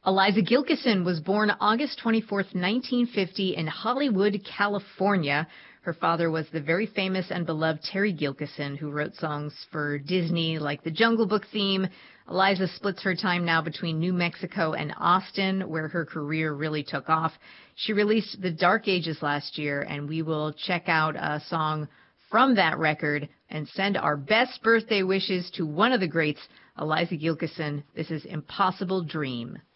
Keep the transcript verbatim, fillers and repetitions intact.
Eliza Gilkyson was born August twenty-fourth, nineteen fifty in Hollywood, California. Her father was the very famous and beloved Terry Gilkyson, who wrote songs for Disney like the Jungle Book theme. Eliza splits her time now between New Mexico and Austin, where her career really took off. She released The Dark Ages last year, and we will check out a song from that record and send our best birthday wishes to one of the greats, Eliza Gilkyson. This is Impossible Dream.